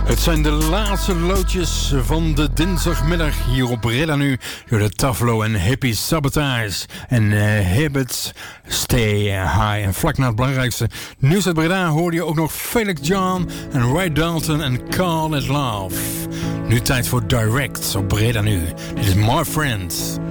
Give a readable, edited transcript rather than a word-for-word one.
Het zijn de laatste loodjes van de dinsdagmiddag hier op Breda nu. Door de Taflo en Hippie Sabotage en Hibbits Stay High. En vlak na het belangrijkste nieuws uit Breda hoorde je ook nog Felix John en Ray Dalton en Call It Love. Nu tijd voor Direct op Breda nu. Dit is My Friends.